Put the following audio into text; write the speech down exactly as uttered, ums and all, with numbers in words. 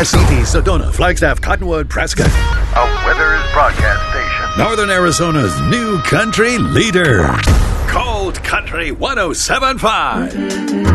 Mesquite, Sedona, Flagstaff, Cottonwood, Prescott. A Withers broadcast station. Northern Arizona's new country leader. Cold Country one oh seven point five.